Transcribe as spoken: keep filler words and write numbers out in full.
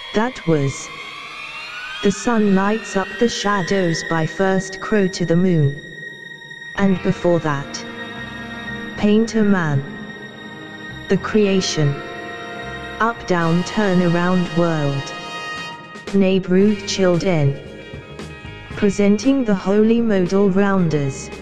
That was. The sun lights up the shadows by first crow to the moon. And before that, Painter Man. The creation. Up down turn around world. Neighborhood children. Presenting the holy modal rounders.